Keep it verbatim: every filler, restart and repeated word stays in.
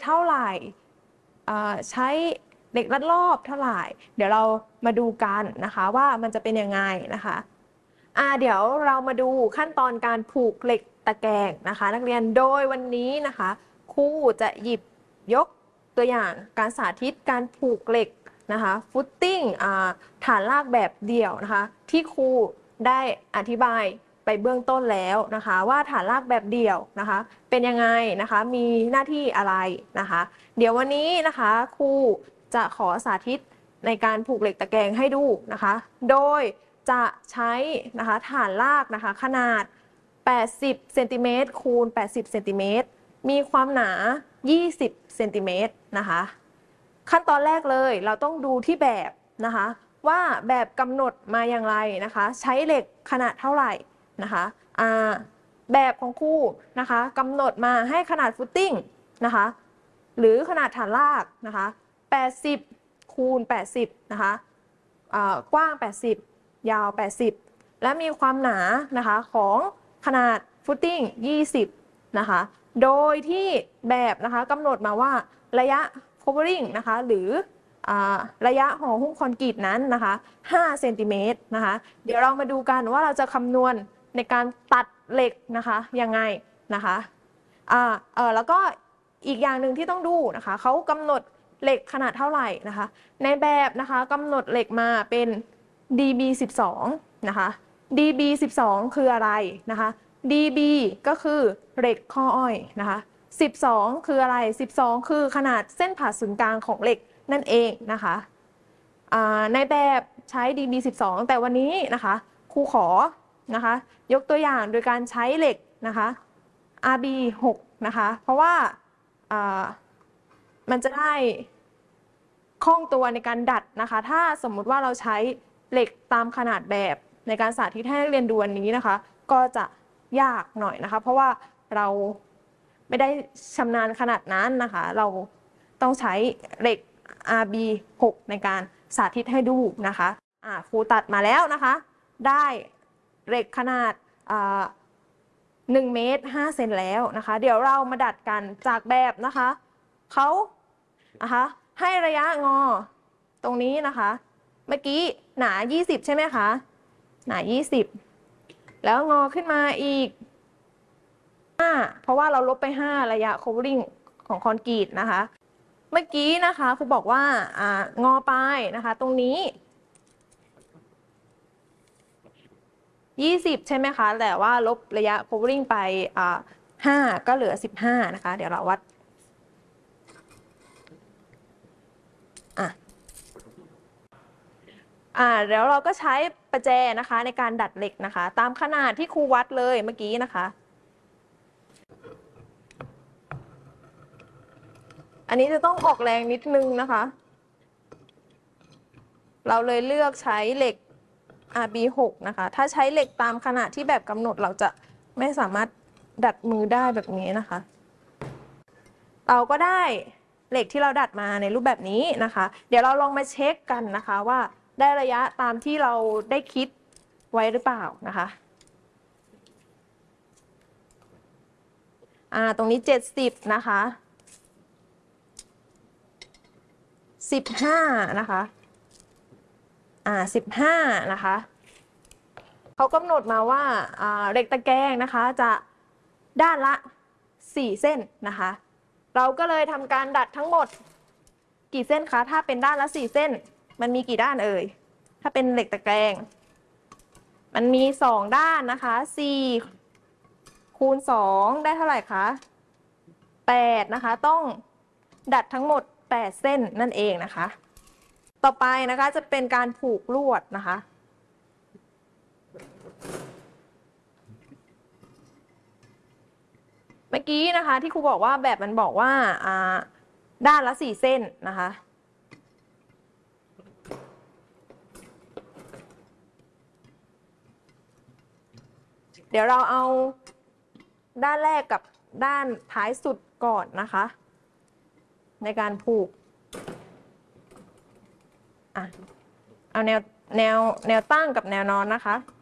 เท่าไหร่ใช้เหล็กลัดรอบเท่าไหร่เดี๋ยวเรามาดูกันนะคะว่ามันจะเป็นยังไงนะคะอ่าเดี๋ยวเรามาดูขั้นตอนการผูกเหล็กตะแกรงนะคะนักเรียนโดยวันนี้นะคะครูจะหยิบยกตัวอย่างการสาธิตการผูกเหล็กนะคะฟุตติ้งฐานรากแบบเดี่ยวนะคะที่ครูได้อธิบายไปเบื้องต้นแล้วนะคะว่าฐานรากแบบเดี่ยวนะคะเป็นยังไงนะคะมีหน้าที่อะไรนะคะเดี๋ยววันนี้นะคะครูจะขอสาธิตในการผูกเหล็กตะแกรงให้ดูนะคะโดยจะใช้นะคะฐานรากนะคะขนาดแปดสิบเซนติเมตรคูณแปดสิบเซนติเมตรมีความหนายี่สิบเซนติเมตรนะคะขั้นตอนแรกเลยเราต้องดูที่แบบนะคะว่าแบบกำหนดมาอย่างไรนะคะใช้เหล็กขนาดเท่าไหร่นะคะแบบของครูนะคะกำหนดมาให้ขนาดฟุตติ้งนะคะหรือขนาดฐานรากนะคะแปดสิบคูณแปดสิบนะคะกว้างแปดสิบยาวแปดสิบและมีความหนานะคะของขนาดฟุตติ้งยี่สิบนะคะโดยที่แบบนะคะกำหนดมาว่าระยะ covering นะคะหรือระยะห่อหุ้มคอนกรีตนั้นนะคะห้าเซนติเมตรนะคะเดี๋ยวเรามาดูกันว่าเราจะคำนวณในการตัดเหล็กนะคะยังไงนะคะอ่าเออแล้วก็อีกอย่างหนึ่งที่ต้องดูนะคะเขากำหนดเหล็กขนาดเท่าไหร่นะคะในแบบนะคะกำหนดเหล็กมาเป็น ดี บี สิบสอง นะคะ ดี บี สิบสอง คืออะไรนะคะ ดี บี ก็คือเหล็กข้ออ้อยนะคะสิบสองคืออะไรสิบสองคือขนาดเส้นผ่าศูนย์กลางของเหล็กนั่นเองนะคะในแบบใช้ ดี บี สิบสอง แต่วันนี้นะคะครูขอนะคะยกตัวอย่างโดยการใช้เหล็กนะคะ อาร์ บี หก นะคะเพราะว่ามันจะได้คล่องตัวในการดัดนะคะถ้าสมมุติว่าเราใช้เหล็กตามขนาดแบบในการสาธิตให้นักเรียนดูวันนี้นะคะก็จะยากหน่อยนะคะเพราะว่าเราไม่ได้ชำนาญขนาดนั้นนะคะเราต้องใช้เหล็ก อาร์ บี หก ในการสาธิตให้ดูนะคะอ่าครูตัดมาแล้วนะคะได้เหล็กขนาดหนึ่งเมตรห้าเซนแล้วนะคะเดี๋ยวเรามาดัดกันจากแบบนะคะเขานะคะให้ระยะงอตรงนี้นะคะเมื่อกี้หนายี่สิบใช่ไหมคะหนายี่สิบแล้วงอขึ้นมาอีกห้าเพราะว่าเราลบไปห้าระยะ covering ของคอนกรีตนะคะเมื่อกี้นะคะครูบอกว่าอ่างอไปนะคะตรงนี้ยี่สิบใช่ไหมคะแต่ว่าลบระยะ covering ไปอ่าห้าก็เหลือสิบห้านะคะเดี๋ยวเราวัดอ่ะอ่าแล้วเราก็ใช้ประแจนะคะในการดัดเหล็กนะคะตามขนาดที่ครูวัดเลยเมื่อกี้นะคะอันนี้จะต้องออกแรงนิดนึงนะคะเราเลยเลือกใช้เหล็ก อาร์ บี หก นะคะถ้าใช้เหล็กตามขนาดที่แบบกำหนดเราจะไม่สามารถดัดมือได้แบบนี้นะคะเราก็ได้เหล็กที่เราดัดมาในรูปแบบนี้นะคะเดี๋ยวเราลองมาเช็คกันนะคะว่าได้ระยะตามที่เราได้คิดไว้หรือเปล่านะคะอ่าตรงนี้เจ็ดสิบนะคะสิบห้านะคะอ่าสิบห้านะคะเขากำหนดมาว่าอ่าเหล็กตะแกรงนะคะจะด้านละสี่เส้นนะคะเราก็เลยทำการดัดทั้งหมดกี่เส้นคะถ้าเป็นด้านละสี่เส้นมันมีกี่ด้านเอ่ยถ้าเป็นเหล็กตะแกรงมันมีสองด้านนะคะสี่คูณสองได้เท่าไหร่คะแปดนะคะต้องดัดทั้งหมดแปดเส้นนั่นเองนะคะต่อไปนะคะจะเป็นการผูกลวดนะคะเมื่อกี้นะคะที่ครูบอกว่าแบบมันบอกว่าด้านละสี่เส้นนะคะเดี๋ยวเราเอาด้านแรกกับด้านท้ายสุดก่อนนะคะในการผูกอ่ะเอาแนวแนวแนวตั้งกับแนวนอนนะคะ